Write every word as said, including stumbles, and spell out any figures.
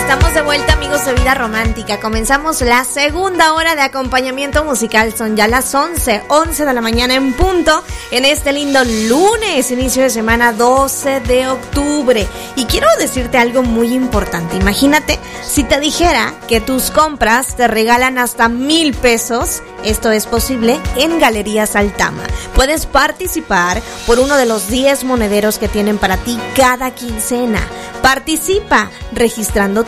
Estamos de vuelta, amigos de Vida Romántica. Comenzamos la segunda hora de acompañamiento musical. Son ya las once, once de la mañana en punto, en este lindo lunes, inicio de semana doce de octubre. Y quiero decirte algo muy importante. Imagínate si te dijera que tus compras te regalan hasta mil pesos. Esto es posible en Galerías Altama. Puedes participar por uno de los diez monederos que tienen para ti cada quincena. Participa registrando